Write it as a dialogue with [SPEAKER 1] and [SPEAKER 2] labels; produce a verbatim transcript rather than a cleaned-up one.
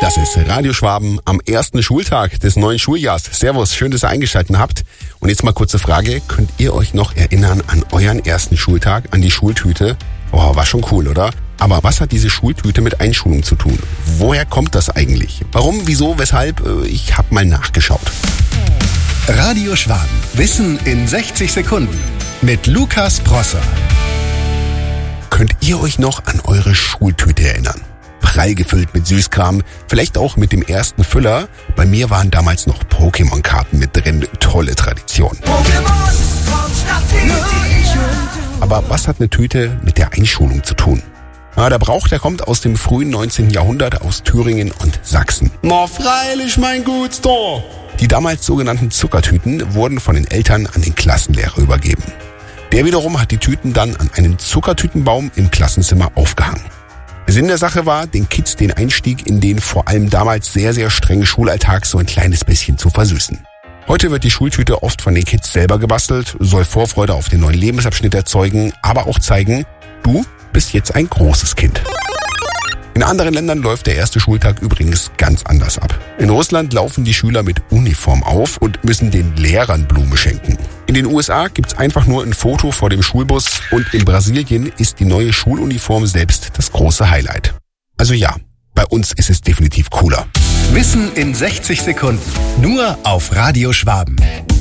[SPEAKER 1] Das ist Radio Schwaben am ersten Schultag des neuen Schuljahrs. Servus, schön, dass ihr eingeschaltet habt. Und jetzt mal kurze Frage, könnt ihr euch noch erinnern an euren ersten Schultag, an die Schultüte? Oh, war schon cool, oder? Aber was hat diese Schultüte mit Einschulung zu tun? Woher kommt das eigentlich? Warum, wieso, weshalb? Ich habe mal nachgeschaut.
[SPEAKER 2] Radio Schwaben. Wissen in sechzig Sekunden. Mit Lukas Prosser.
[SPEAKER 1] Könnt ihr euch noch an eure Schultüte erinnern? Prall gefüllt mit Süßkram, vielleicht auch mit dem ersten Füller. Bei mir waren damals noch Pokémon-Karten mit drin. Tolle Tradition. Aber was hat eine Tüte mit der Einschulung zu tun? Ja, der Brauch, der kommt aus dem frühen neunzehnten Jahrhundert aus Thüringen und Sachsen. Na freilich, mein Gutstor! Die damals sogenannten Zuckertüten wurden von den Eltern an den Klassenlehrer übergeben. Der wiederum hat die Tüten dann an einem Zuckertütenbaum im Klassenzimmer aufgehangen. Sinn der Sache war, den Kids den Einstieg in den vor allem damals sehr, sehr strengen Schulalltag so ein kleines bisschen zu versüßen. Heute wird die Schultüte oft von den Kids selber gebastelt, soll Vorfreude auf den neuen Lebensabschnitt erzeugen, aber auch zeigen, du bist jetzt ein großes Kind. In anderen Ländern läuft der erste Schultag übrigens ganz anders ab. In Russland laufen die Schüler mit Uniform auf und müssen den Lehrern Blumen schenken. In den U S A gibt's einfach nur ein Foto vor dem Schulbus und in Brasilien ist die neue Schuluniform selbst das große Highlight. Also ja, bei uns ist es definitiv cooler.
[SPEAKER 2] Wissen in sechzig Sekunden. Nur auf Radio Schwaben.